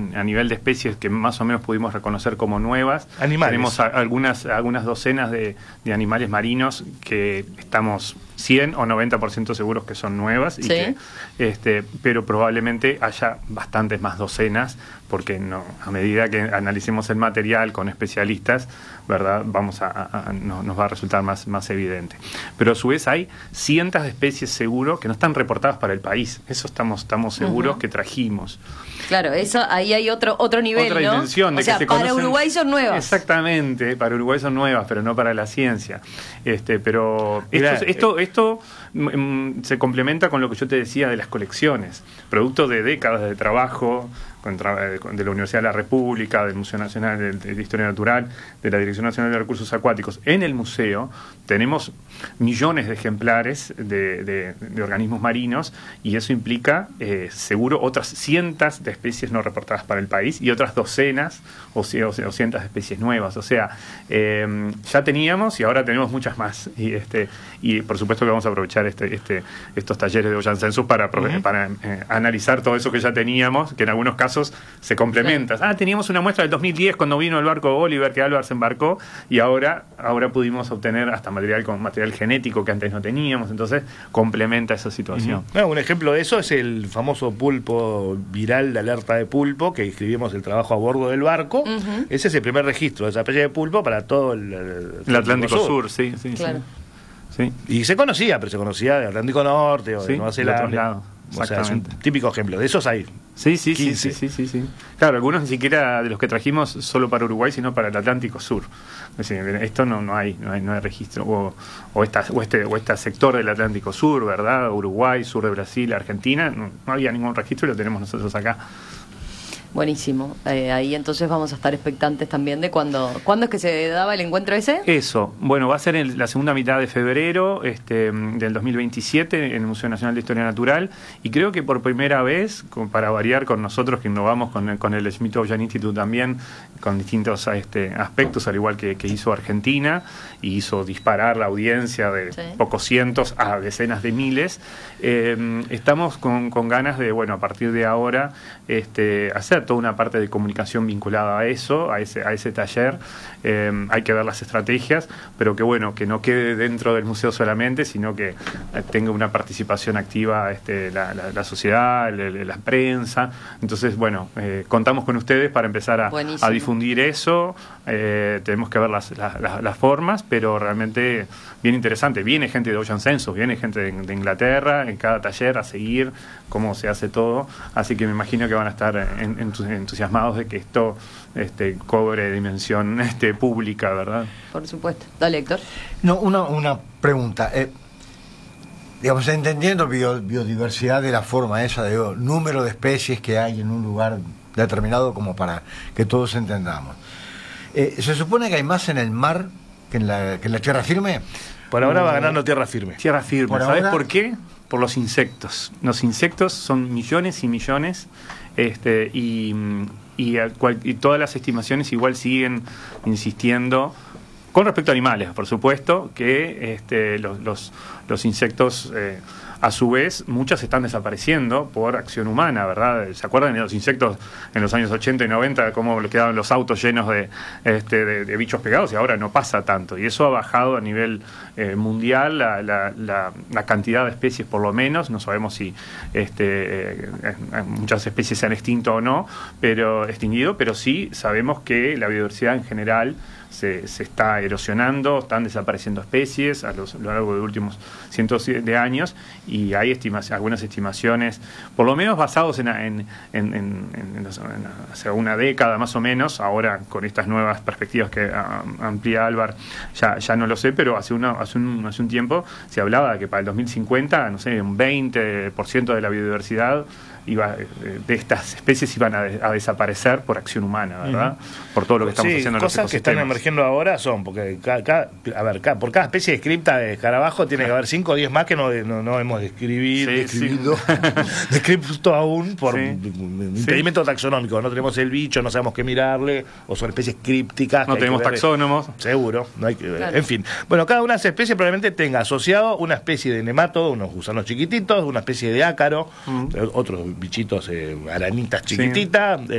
a nivel de especies que más o menos pudimos reconocer como nuevas. Animales. Tenemos algunas docenas de animales marinos que estamos 100 o 90% seguros que son nuevas, y Sí. pero probablemente haya bastantes más docenas, porque a medida que analicemos el material con especialistas, ¿verdad? Nos va a resultar más evidente. Pero a su vez hay cientos de especies seguro que no están reportadas para el país. Eso estamos seguros que trajimos. Claro, eso ahí hay otro nivel, Otra ¿no? dimensión de o sea, que se para conocen. Uruguay son nuevas. Exactamente, para Uruguay son nuevas, pero no para la ciencia. Pero Mirá, esto se complementa con lo que yo te decía de las colecciones, producto de décadas de trabajo de la Universidad de la República, del Museo Nacional de Historia Natural, de la Dirección Nacional de Recursos Acuáticos. En el museo tenemos millones de ejemplares de organismos marinos, y eso implica seguro otras cientos de especies no reportadas para el país y otras docenas o cientos de especies nuevas. O sea, ya teníamos y ahora tenemos muchas más, y por supuesto que vamos a aprovechar estos talleres de Ocean Census para analizar todo eso que ya teníamos, que en algunos casos se complementan. Claro. Teníamos una muestra del 2010 cuando vino el barco Oliver, que Álvaro se embarcó, y ahora pudimos obtener hasta material genético que antes no teníamos, entonces complementa esa situación. Un ejemplo de eso es el famoso pulpo viral de alerta de pulpo, que escribimos el trabajo a bordo del barco. Ese es el primer registro de esa especie de pulpo para todo el Atlántico Sur, sí. Claro. Sí. Y se conocía del Atlántico Norte o de Nueva Zelanda. O sea, es un típico ejemplo. De esos hay. Sí. Claro, algunos ni siquiera de los que trajimos solo para Uruguay, sino para el Atlántico Sur. Es decir, esto no hay registro. O este sector del Atlántico Sur, ¿verdad? Uruguay, sur de Brasil, Argentina, no había ningún registro y lo tenemos nosotros acá. Buenísimo. Ahí entonces vamos a estar expectantes también de cuándo es que se daba el encuentro ese. Eso, bueno, va a ser en la segunda mitad de febrero del 2027 en el Museo Nacional de Historia Natural, y creo que por primera vez, para variar con nosotros que innovamos con el Smith Ocean Institute también, con distintos aspectos, al igual que hizo Argentina, y hizo disparar la audiencia de pocos cientos a decenas de miles. Estamos con ganas de, a partir de ahora, hacer toda una parte de comunicación vinculada a eso, a ese taller. Hay que ver las estrategias, pero que no quede dentro del museo solamente, sino que tenga una participación activa la sociedad, la prensa. Entonces, contamos con ustedes para empezar a difundir eso. Tenemos que ver las formas, pero realmente bien interesante. Viene gente de Ocean Census, viene gente de Inglaterra en cada taller a seguir cómo se hace todo, así que me imagino que van a estar entusiasmados de que esto cobre dimensión pública, ¿verdad? Por supuesto. Dale, Héctor. No, una pregunta. Digamos, entendiendo biodiversidad de la forma esa, número de especies que hay en un lugar determinado, como para que todos entendamos. ¿Se supone que hay más en el mar que en la tierra firme? Por ahora va ganando tierra firme. Tierra firme. ¿Sabes por qué? Por los insectos. Los insectos son millones y millones, y todas las estimaciones igual siguen insistiendo, con respecto a animales, por supuesto, que los insectos, a su vez, muchos están desapareciendo por acción humana, ¿verdad? ¿Se acuerdan de los insectos en los años 80 y 90, cómo quedaban los autos llenos de bichos pegados? Y ahora no pasa tanto. Y eso ha bajado a nivel mundial la cantidad de especies, por lo menos. No sabemos si muchas especies se han extinto o no, extinguido, pero sí sabemos que la biodiversidad en general se está erosionando, están desapareciendo especies a lo largo de los últimos cientos de años, y hay algunas estimaciones, por lo menos basados hace una década más o menos. Ahora, con estas nuevas perspectivas que amplía Álvaro, ya no lo sé, pero hace un tiempo se hablaba de que para el 2050, no sé, un 20% de la biodiversidad de estas especies iban a desaparecer por acción humana, ¿verdad? Por todo lo que estamos haciendo en los ecosistemas. Cosas que están emergiendo ahora son, porque por cada especie de cripta de escarabajo tiene que haber 5 o 10 más que no hemos descrito aún por impedimento taxonómico. No tenemos el bicho, no sabemos qué mirarle, o son especies crípticas. No tenemos taxónomos. Seguro, no hay que ver. En fin. Bueno, cada una de esas especies probablemente tenga asociado una especie de nematodo, unos gusanos chiquititos, una especie de ácaro, otros bichitos, aranitas chiquititas,